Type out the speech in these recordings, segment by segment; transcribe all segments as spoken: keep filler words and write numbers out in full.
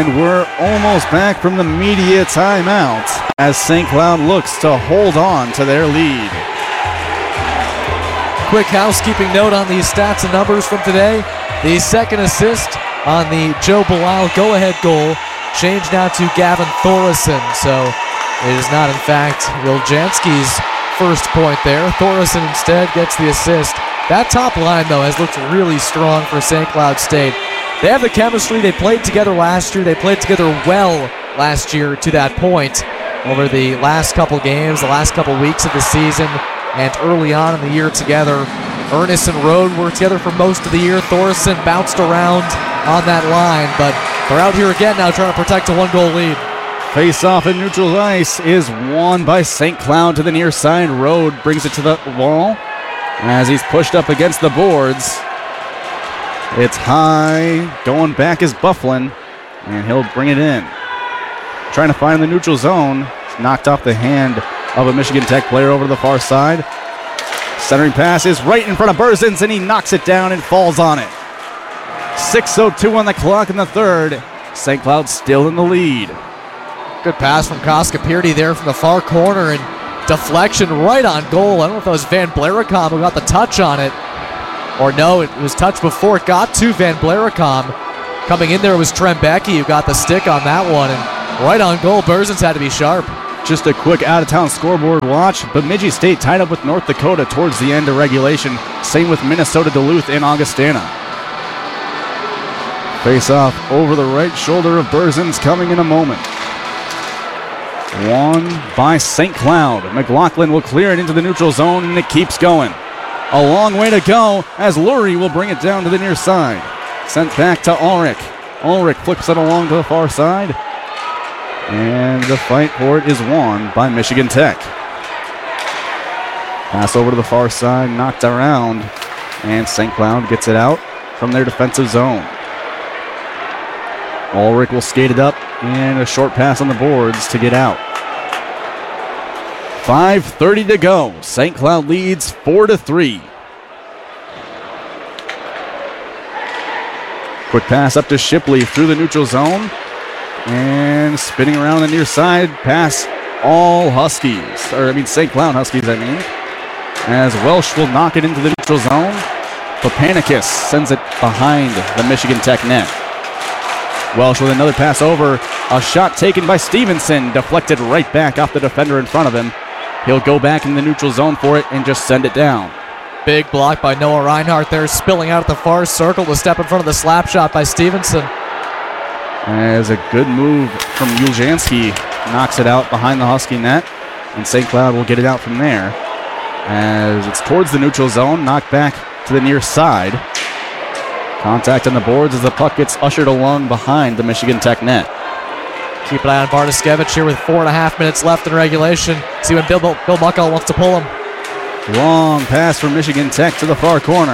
And we're almost back from the media timeout as Saint Cloud looks to hold on to their lead. Quick housekeeping note on these stats and numbers from today. The second assist on the Joe Belisle go-ahead goal changed now to Gavin Thoresen. So it is not, in fact, Wiljanski's first point there. Thoresen instead gets the assist. That top line, though, has looked really strong for Saint Cloud State. They have the chemistry. They played together last year. They played together well last year to that point over the last couple games, the last couple weeks of the season, and early on in the year together. Ernest and Rode were together for most of the year. Thoresen bounced around on that line, but they're out here again now trying to protect a one-goal lead. Face-off in neutral ice is won by Saint Cloud to the near side. Rode brings it to the wall as he's pushed up against the boards. It's high. Going back is Bufflin, and he'll bring it in. Trying to find the neutral zone. Knocked off the hand of a Michigan Tech player over to the far side. Centering pass is right in front of Berzins, and he knocks it down and falls on it. six oh two on the clock in the third. Saint Cloud still in the lead. Good pass from Koskapirti there from the far corner, and deflection right on goal. I don't know if that was Van Blaricom who got the touch on it. Or no, it was touched before it got to Van Blaricom. Coming in there was Trembecki who got the stick on that one, and right on goal. Berzins had to be sharp. Just a quick out-of-town scoreboard watch. Bemidji State tied up with North Dakota towards the end of regulation. Same with Minnesota Duluth and Augustana. Face-off over the right shoulder of Berzins coming in a moment. Won by Saint Cloud. McLaughlin will clear it into the neutral zone, and it keeps going. A long way to go as Lurie will bring it down to the near side. Sent back to Ulrich. Ulrich flips it along to the far side. And the fight for it is won by Michigan Tech. Pass over to the far side, knocked around, and Saint Cloud gets it out from their defensive zone. Ulrich will skate it up, and a short pass on the boards to get out. five thirty to go. Saint Cloud leads four to three. Quick pass up to Shipley through the neutral zone. And spinning around the near side, pass all Huskies. Or, I mean, Saint Cloud Huskies, I mean. As Welsh will knock it into the neutral zone. Papanikis sends it behind the Michigan Tech net. Welsh with another pass over. A shot taken by Stevenson. Deflected right back off the defender in front of him. He'll go back in the neutral zone for it and just send it down. Big block by Noah Reinhardt there, spilling out at the far circle to step in front of the slap shot by Stevenson. As a good move from Yuljanski knocks it out behind the Husky net, and Saint Cloud will get it out from there. As it's towards the neutral zone, knocked back to the near side. Contact on the boards as the puck gets ushered along behind the Michigan Tech net. Keep an eye on Bartoskevich here with four and a half minutes left in regulation. See when Bill, Bill Muckle wants to pull him. Long pass from Michigan Tech to the far corner.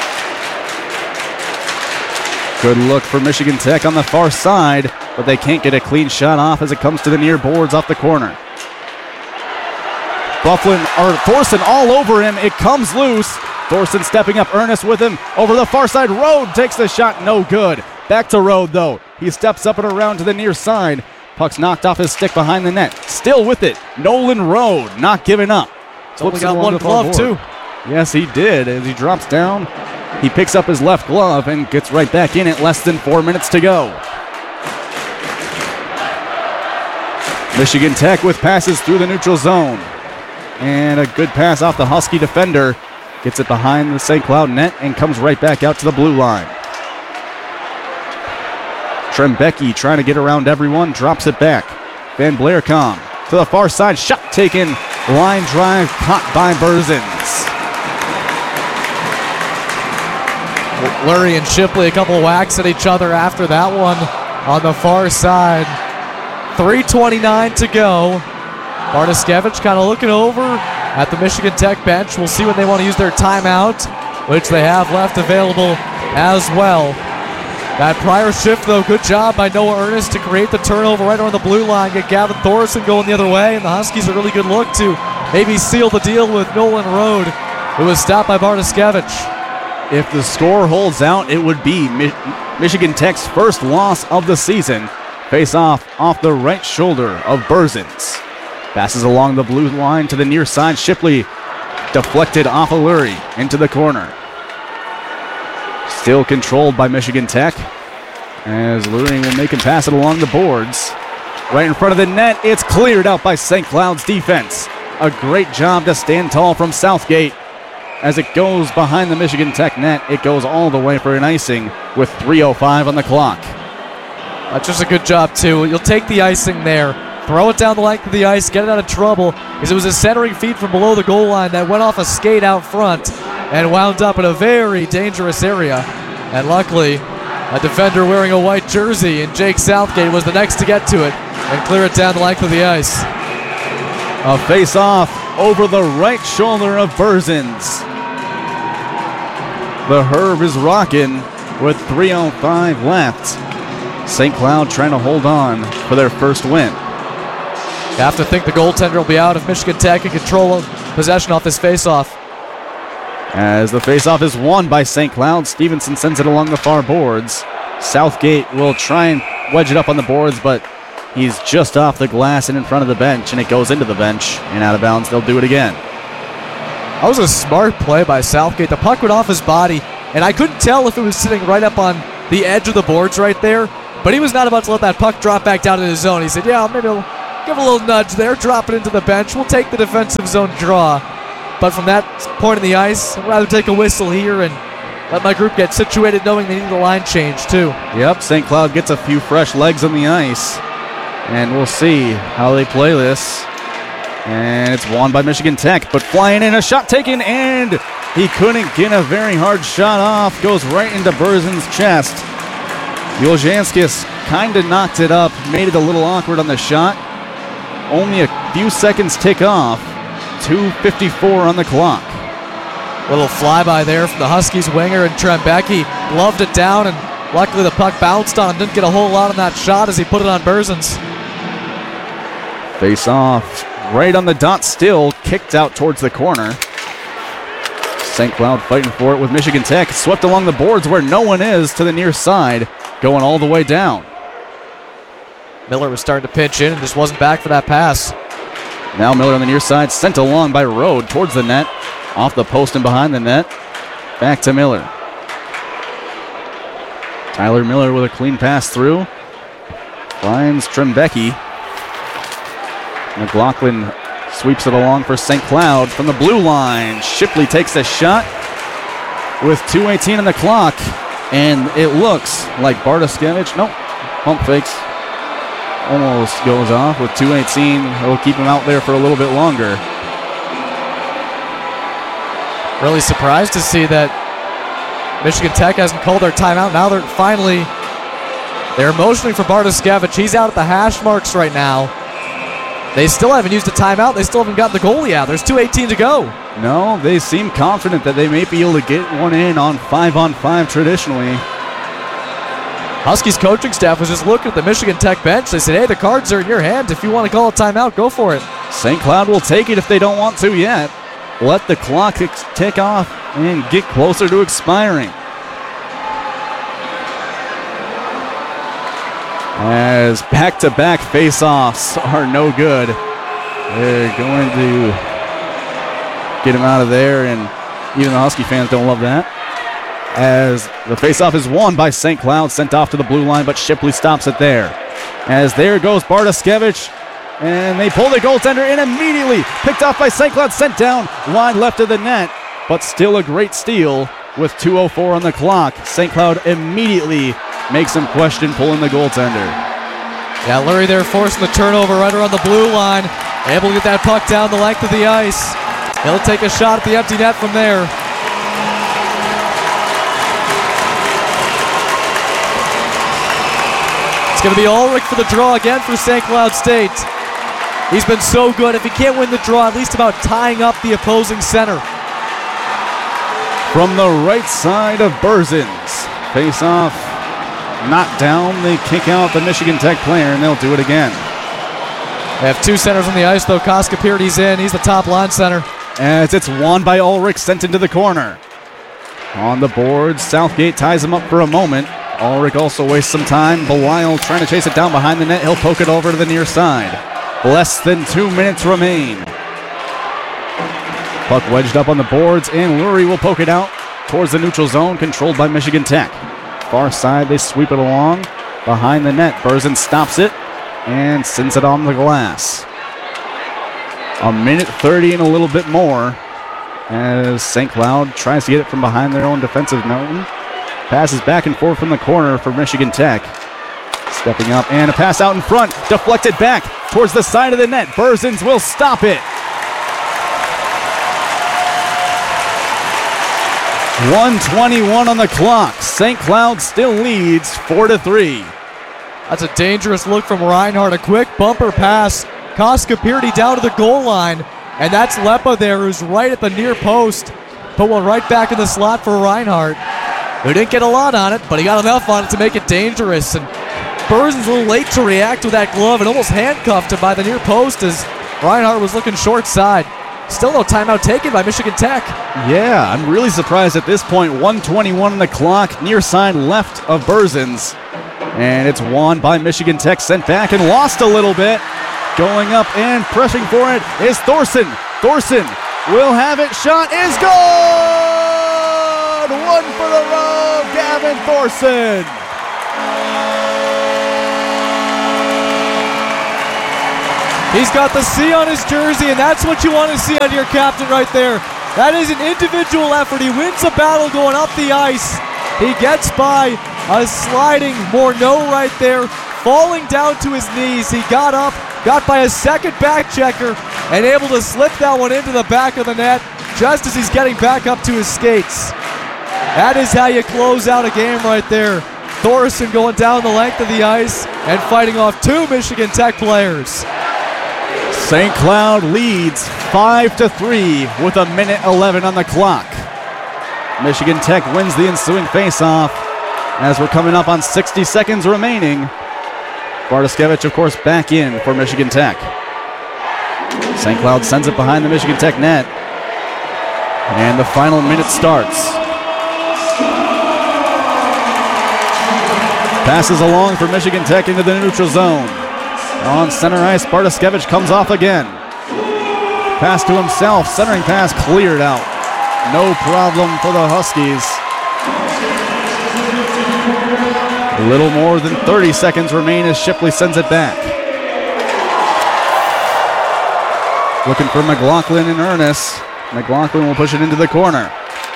Good look for Michigan Tech on the far side, but they can't get a clean shot off as it comes to the near boards off the corner. Bufflin, or Thorsen all over him. It comes loose. Thorsen stepping up, Ernest with him. Over the far side, Rode takes the shot, no good. Back to Rode, though. He steps up and around to the near side. Puck's knocked off his stick behind the net. Still with it, Nolan Rode, not giving up. He's only got one glove, too. Yes, he did. As he drops down, he picks up his left glove and gets right back in it. Less than four minutes to go. Michigan Tech with passes through the neutral zone. And a good pass off the Husky defender. Gets it behind the Saint Cloud net and comes right back out to the blue line. Trembecki trying to get around everyone, drops it back. Van Blaricom to the far side, shot taken. Line drive caught by Berzins. Lurie and Shipley, a couple whacks at each other after that one on the far side. three twenty-nine to go. Bartoskevich kind of looking over at the Michigan Tech bench. We'll see when they want to use their timeout, which they have left available as well. That prior shift, though, good job by Noah Ernest to create the turnover right on the blue line, get Gavin Thoresen going the other way, and the Huskies a really good look to maybe seal the deal with Nolan Rode, who was stopped by Bartoskevich. If the score holds out, it would be Mi- Michigan Tech's first loss of the season. Face off off the right shoulder of Burzins. Passes along the blue line to the near side. Shipley deflected off of Lurie into the corner. Still controlled by Michigan Tech, as Lurie will make him pass it along the boards. Right in front of the net, it's cleared out by Saint Cloud's defense. A great job to stand tall from Southgate. As it goes behind the Michigan Tech net, it goes all the way for an icing with three oh five on the clock. That's just a good job, too. You'll take the icing there, throw it down the length of the ice, get it out of trouble, because it was a centering feed from below the goal line that went off a skate out front and wound up in a very dangerous area. And luckily, a defender wearing a white jersey and Jake Southgate was the next to get to it and clear it down the length of the ice. A face-off over the right shoulder of Burzins. The Herb is rocking with three oh five left. Saint Cloud trying to hold on for their first win. You have to think the goaltender will be out if Michigan Tech can control possession off this face-off. As the face-off is won by Saint Cloud, Stevenson sends it along the far boards. Southgate will try and wedge it up on the boards, but he's just off the glass and in front of the bench, and it goes into the bench and out of bounds. They'll do it again. That was a smart play by Southgate. The puck went off his body, and I couldn't tell if it was sitting right up on the edge of the boards right there, but he was not about to let that puck drop back down in his zone. He said, yeah, maybe I'll give a little nudge there, drop it into the bench. We'll take the defensive zone draw. But from that point in the ice, I'd rather take a whistle here and let my group get situated knowing they need a line change too. Yep, Saint Cloud gets a few fresh legs on the ice, and we'll see how they play this. And it's won by Michigan Tech, but flying in, a shot taken, and he couldn't get a very hard shot off. Goes right into Burzin's chest. Yoljanskis kind of knocked it up, made it a little awkward on the shot. Only a few seconds tick off. two fifty-four on the clock. Little flyby there from the Huskies winger, and Trembecki gloved it down, and luckily the puck bounced on him. Didn't get a whole lot on that shot as he put it on Burzins. Face off right on the dot still, kicked out towards the corner. Saint Cloud fighting for it with Michigan Tech. Swept along the boards where no one is to the near side, going all the way down. Miller was starting to pinch in and just wasn't back for that pass. Now Miller on the near side, sent along by Rode towards the net. Off the post and behind the net. Back to Miller. Tyler Miller with a clean pass through. Finds Trembecki. McLaughlin sweeps it along for Saint Cloud from the blue line. Shipley takes a shot with two eighteen on the clock. And it looks like Bartoskevich, nope, pump fakes. Almost goes off with two eighteen. It'll keep him out there for a little bit longer. Really surprised to see that Michigan Tech hasn't called their timeout. Now they're finally, they're motioning for Bartoskevich. He's out at the hash marks right now. They still haven't used a timeout. They still haven't got the goalie out. There's two eighteen to go. No, they seem confident that they may be able to get one in on five on five traditionally. Huskies coaching staff was just looking at the Michigan Tech bench. They said, hey, the cards are in your hand. If you want to call a timeout, go for it. Saint Cloud will take it if they don't want to yet. Let the clock tick off and get closer to expiring. As back-to-back face-offs are no good. They're going to get him out of there, and even the Husky fans don't love that. As the face-off is won by Saint Cloud, sent off to the blue line, but Shipley stops it there. As there goes Bartoskevich, and they pull the goaltender in immediately. Picked off by Saint Cloud, sent down wide left of the net, but still a great steal with two oh four on the clock. Saint Cloud immediately makes him question pulling the goaltender. Yeah, Lurie there forcing the turnover right around the blue line. Able to get that puck down the length of the ice. He'll take a shot at the empty net from there. It's going to be Ulrich for the draw again for Saint Cloud State. He's been so good. If he can't win the draw, at least about tying up the opposing center. From the right side of Burzins. Face off, knocked down. They kick out the Michigan Tech player, and they'll do it again. They have two centers on the ice, though. Koskapirti's in. He's the top line center. As it's won by Ulrich, sent into the corner. On the boards, Southgate ties him up for a moment. Ulrich also wastes some time. Belisle trying to chase it down behind the net. He'll poke it over to the near side. Less than two minutes remain. Puck wedged up on the boards, and Lurie will poke it out towards the neutral zone, controlled by Michigan Tech. Far side, they sweep it along behind the net. Berzin stops it and sends it on the glass. A minute thirty and a little bit more as Saint Cloud tries to get it from behind their own defensive zone. Passes back and forth from the corner for Michigan Tech. Stepping up and a pass out in front. Deflected back towards the side of the net. Berzins will stop it. one twenty-one on the clock. Saint Cloud still leads four to three. That's a dangerous look from Reinhardt. A quick bumper pass. Koskapirti down to the goal line. And that's Lepa there, who's right at the near post. Put one right back in the slot for Reinhardt, who didn't get a lot on it, but he got enough on it to make it dangerous. And Berzin's a little late to react with that glove and almost handcuffed him by the near post as Reinhardt was looking short side. Still no timeout taken by Michigan Tech. Yeah, I'm really surprised at this point. one twenty-one on the clock, near side left of Berzins. And it's won by Michigan Tech, sent back and lost a little bit. Going up and pressing for it is Thorson. Thorson will have it. Shot is good! One for the road, Gavin Thorson. He's got the C on his jersey, and that's what you want to see on your captain right there. That is an individual effort. He wins a battle going up the ice. He gets by a sliding Morneau right there, falling down to his knees. He got up, got by a second back checker, and able to slip that one into the back of the net just as he's getting back up to his skates. That is how you close out a game right there. Thorson going down the length of the ice and fighting off two Michigan Tech players. Saint Cloud leads five to three with a minute eleven on the clock. Michigan Tech wins the ensuing faceoff as we're coming up on sixty seconds remaining. Bartoskevich, of course, back in for Michigan Tech. Saint Cloud sends it behind the Michigan Tech net. And the final minute starts. Passes along for Michigan Tech into the neutral zone. On center ice, Bartoskevich comes off again. Pass to himself, centering pass cleared out. No problem for the Huskies. A little more than thirty seconds remain as Shipley sends it back. Looking for McLaughlin and Ernest. McLaughlin will push it into the corner.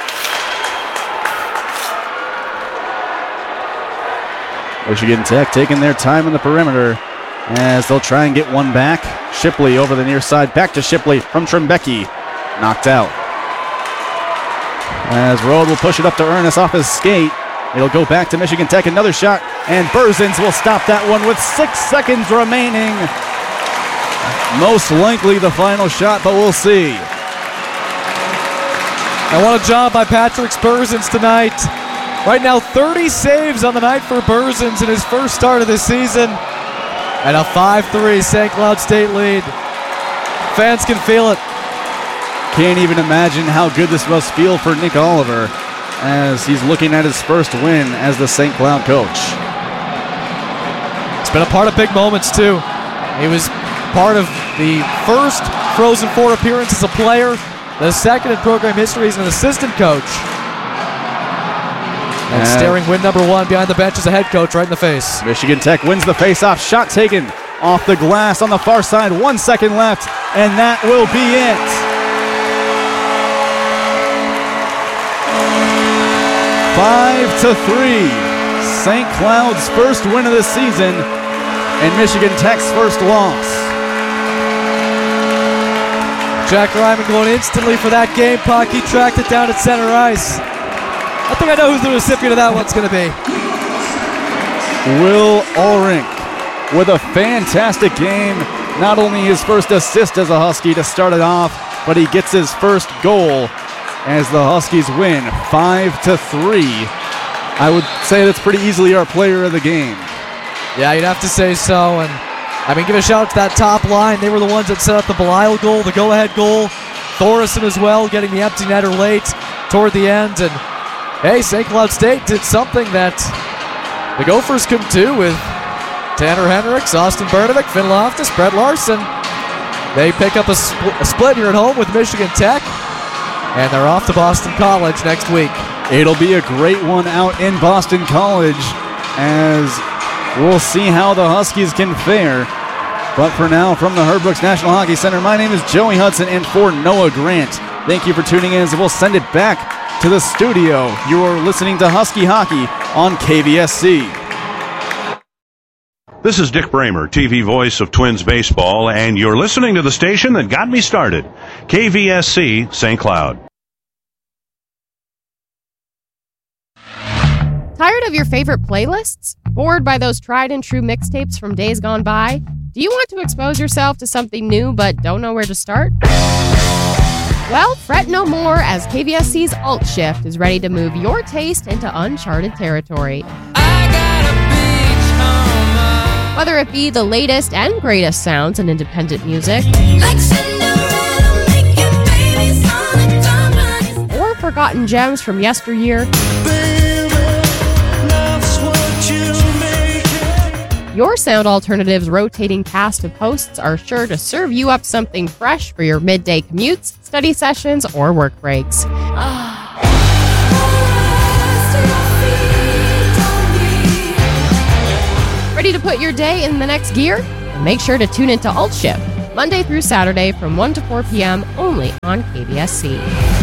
Michigan Tech taking their time on the perimeter as they'll try and get one back. Shipley over the near side. Back to Shipley from Trembecki. Knocked out. As Rode will push it up to Ernest off his skate. It'll go back to Michigan Tech. Another shot. And Berzins will stop that one with six seconds remaining. Most likely the final shot, but we'll see. And what a job by Patrick Berzins tonight. Right now, thirty saves on the night for Berzins in his first start of the season. And a five three Saint Cloud State lead. Fans can feel it. Can't even imagine how good this must feel for Nick Oliver as he's looking at his first win as the Saint Cloud coach. It's been a part of big moments, too. He was part of the first Frozen Four appearance as a player, the second in program history as an assistant coach. And uh, staring win number one behind the bench as a head coach right in the face. Michigan Tech wins the face-off. Shot taken off the glass on the far side. One second left, and that will be it. Five to three. Saint Cloud's first win of the season and Michigan Tech's first loss. Jack Ryman going instantly for that game puck. He tracked it down at center ice. I think I know who the recipient of that one's going to be. Will Ulrich with a fantastic game. Not only his first assist as a Husky to start it off, but he gets his first goal as the Huskies win five to three. I would say that's pretty easily our player of the game. Yeah, you'd have to say so. And I mean, give a shout out to that top line. They were the ones that set up the Belisle goal, the go-ahead goal. Thorson as well, getting the empty netter late toward the end. And hey, Saint Cloud State did something that the Gophers come too with Tanner Hendricks, Austin Bernavik, Finn Loftus, Brett Larson. They pick up a, spl- a split here at home with Michigan Tech, and they're off to Boston College next week. It'll be a great one out in Boston College, as we'll see how the Huskies can fare. But for now, from the Herb Brooks National Hockey Center, my name is Joey Hudson, and for Noah Grant, thank you for tuning in, as we'll send it back to the studio. You are listening to Husky Hockey on K V S C. This is Dick Bramer, T V voice of Twins baseball, and you're listening to the station that got me started, K V S C Saint Cloud. Tired of your favorite playlists? Bored by those tried and true mixtapes from days gone by? Do you want to expose yourself to something new but don't know where to start? Well, fret no more, as K V S C's Alt Shift is ready to move your taste into uncharted territory. Whether it be the latest and greatest sounds in independent music, or forgotten gems from yesteryear, your Sound Alternative's rotating cast of hosts are sure to serve you up something fresh for your midday commutes, study sessions, or work breaks. Ready to put your day in the next gear? Make sure to tune into Alt Shift, Monday through Saturday from one to four p.m. only on K V S C.